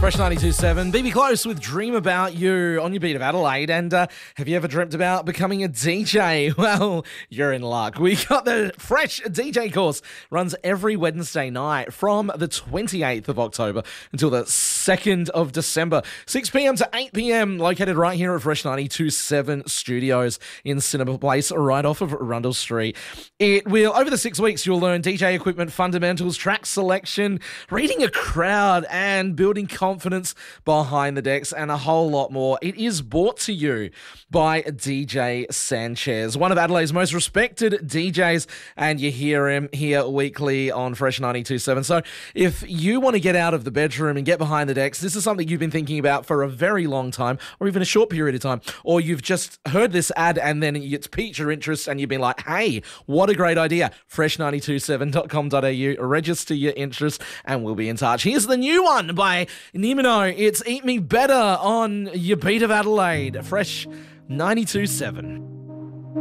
Fresh 92.7, BB Close with Dream About You on your beat of Adelaide. And have you ever dreamt about becoming a DJ? Well, you're in luck. We got the Fresh DJ course. Runs every Wednesday night from the 28th of October until the 2nd of December. 6 p.m. to 8 p.m. located right here at Fresh 92.7 Studios in Cinema Place, right off of Rundle Street. It will, over the 6 weeks, you'll learn DJ equipment fundamentals, track selection, reading a crowd, and building confidence behind the decks, and a whole lot more. It is brought to you by DJ Sanchez, one of Adelaide's most respected DJs, and you hear him here weekly on Fresh 92.7. So if you want to get out of the bedroom and get behind the decks, this is something you've been thinking about for a very long time, or even a short period of time, or you've just heard this ad and then it's piqued your interest and you've been like, hey, what a great idea. fresh927.com.au, register your interest and we'll be in touch. Here's the new one by Nimino. It's Eat Me Better on your beat of Adelaide. Fresh 92.7.